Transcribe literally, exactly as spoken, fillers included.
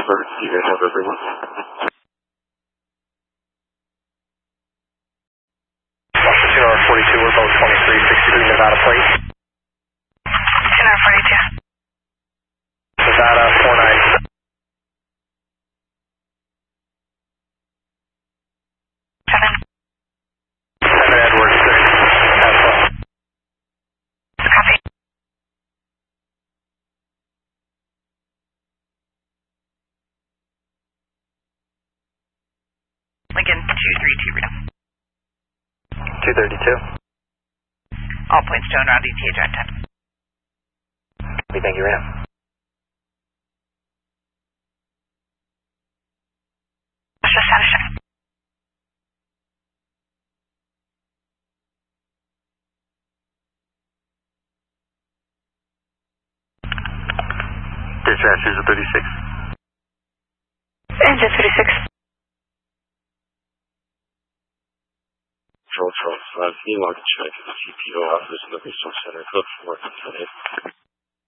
perfect. You guys have everyone. two hour forty-two, we're both twenty-three sixty-three Nevada plate. ten hour forty-two. Nevada four nine. Seven. Seven Edward six. Alpha. Copy. Lincoln two three two Reno. two thirty-two. All points shown around E T A drive time. We thank you, Reno. What's the status check? Dispatch is a thirty-six. Engine thirty-six. Control twelve five, can you log a check at the T P O office in the resource center? Look for work on today.